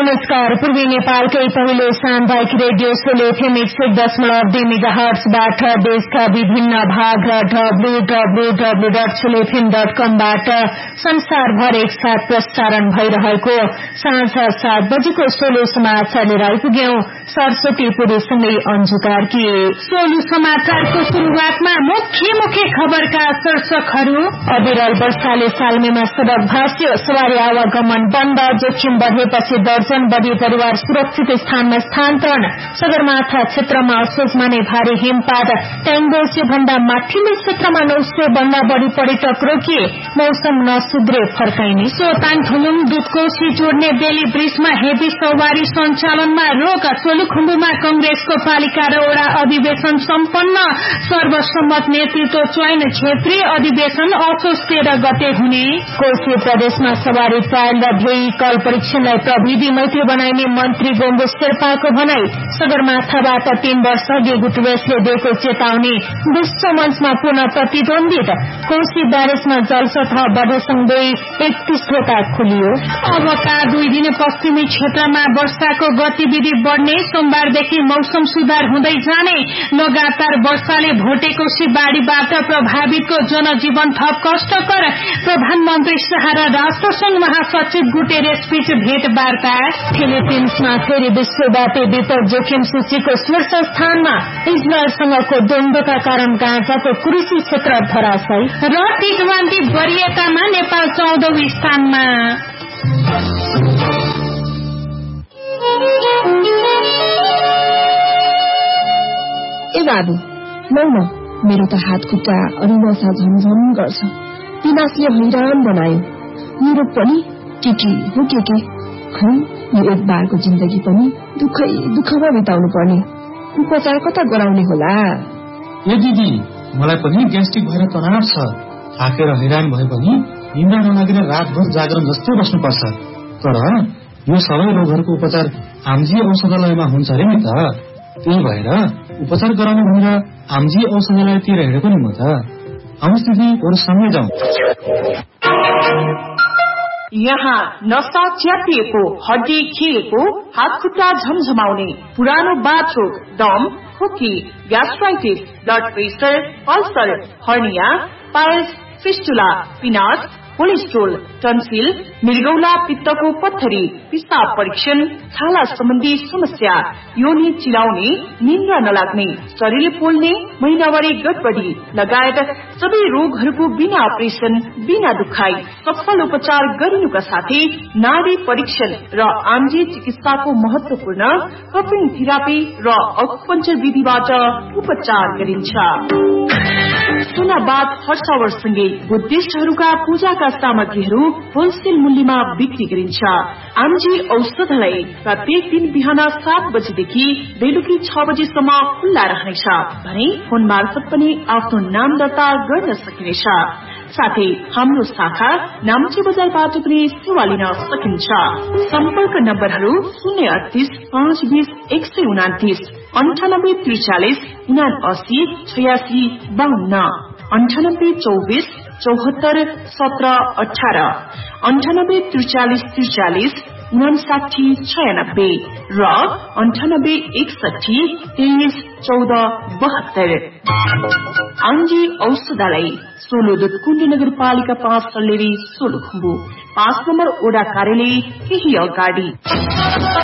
नमस्कार। पूर्वी नेपालकै पहिलो सामुदायिक रेडियो सोलो एफएम 100.2 मेगाहर्ट्जबाट देशका विभिन्न भाग र www.solofm.com बाट संसारभर एकसाथ प्रसारण भइरहेको साँझ 7 बजेको सोलो समाचार लिएर आइपुग्यौं। सरस्वती पुरुषसँगै अन्जु कार्की। सोलो समाचारको शुरूआतमा मुख्य खबरका शीर्षकहरू। अविरल वर्षाले सालमेमा सड़क भास्यो, सवारी आवागमन बन्द, जोखिम बढ़ेपछि दर्जन बढी परिवार सुरक्षित स्थानमा स्थानान्तरण। सगरमाथा क्षेत्रमा असोजमा नै भारी हिमपात, ट्याङ्गोसे भन्दा माथिल्लो क्षेत्रमा 900 भन्दा बढ़ी पर्यटक रोकिए। मौसम नसुध्रे फर्काइने। सोताङ थुलुङ दुधकोशी जोड्ने बेली ब्रिजमा हेभी सवारी सञ्चालनमा रोक। सोलुखुम्बुमा कंग्रेसको पालिका र वडा अधिवेशन सम्पन्न। सर्वसम्मत नेतृत्व चयन। क्षेत्रीय अधिवेशन असोज 13 गते हुने। कोशी प्रदेशमा सवारी ट्रायल र भेहिकल परीक्षणलाई प्रविधि मैत्री बनाइने मन्त्री गोम्बो शेर्पाको भनाई। सगरमाथाबाट 3 वर्ष अघि गुटरेसले दिएको चेतावनी विश्व मञ्चमा पुनः प्रतिद्वन्दित। कोशी ब्यारेजमा जलसतह बढेसँगै 31 ढोका खुलियो। अबका 2 दिन पश्चिमी क्षेत्रमा वर्षाको गतिविधि बढ़ने। सोमबारदेखि मौसम सुधार हुँदै जाने। लगातार वर्षाले भोटेकोशी बाढ़ीबाट प्रभावितको जनजीवन थप कष्टकर। प्रधानमन्त्री शाह र राष्ट्रसंघ महासचिव गुटेरेस बीच भेटवार्ता। फिलिपिन्समा फेरि विश्वव्यापी विपद जोखिम सूचीको शीर्ष स्थानमा। इजरायलसँगको द्वन्द्वका कारण गाजाको कृषि क्षेत्र धराशायी र टी20 वरियतामा नेपाल 14औं स्थानमा। ए बाबु लौ न, मेरो त हात खुट्टा अनि नसा झमझम गर्छ। पिनासले हैरान बनायो। मेरो पनि के हो के खै, यो एक बारको जिन्दगी पनि दुःखमा बिताउनु पर्ने। उपचार कता गराउने होला? ए दिदी, मलाई पनि ग्यास्ट्रिक भएर तनाव छ। थाकेर हैरान भए पनि निन्द्रा नलागेर रातभर जागरण जस्तै बस्नुपर्छ। तर यो सबै रोगहरूको उपचार आमजी औषधालयमा हुन्छ अरे नि त। त्यही भएर उपचार गराउनु भनेर आमजी औषधालयतिर हिँडेको नि म त। आउनुहोस् दिदी, बरु सँगै जाउँ। यहाँ नसा च्यापिएको, हड्डी खिएको, हात खुट्टा झमझमाउने, पुरानो बाथरूम, दम, खोकी, gastritis, blood pressure, ulcer, hernia, piles, fistula, पिनास, cholesterol, tonsil, मृगौला, पित्तको पत्थरी, पिसाब परीक्षण, छाला सम्बन्धी समस्या, योनि चिलाउने, निन्द्रा नलाग्ने, शरीर पोल्ने, महिनावारी गडबडी लगायत सबै रोगहरूको बिना अपरेशन, बिना दुखाई सफल उपचार गरिनुका साथै नाडी परीक्षण र आम्जी चिकित्साको महत्वपूर्ण कपिङ थेरापी र अकुपञ्चर विधिबाट उपचार गरिन्छ। सुनाबाद हर्षावरसँगै बुद्धिस्टहरूका पूजाका सामग्रीहरू होलसेल मूल्यमा बिक्री गरिन्छ। आमजी औषधालय प्रत्येक दिन बिहान 7 बजेदेखि बेलुकी 6 बजेसम्म खुल्ला रहनेछ भने फोन मार्फत पनि आफ्नो नाम दर्ता गर्न सकिनेछ। साथै हाम्रो शाखा नाम्ची बजारबाट पनि सेवा लिन सकिन्छ। सम्पर्क नम्बरहरू 038 520 129, 98 43 79 86 52, 98 24 74 17 18, 98 43 43 59 96 र 98 61 23 14 72। आमजी औषधालय, सोलो दुधकुण्ड नगरपालिका 5 सल्लेरी, सोलुखुम्बु, 5 नम्बर ओडा कार्यालय केही अगाडि।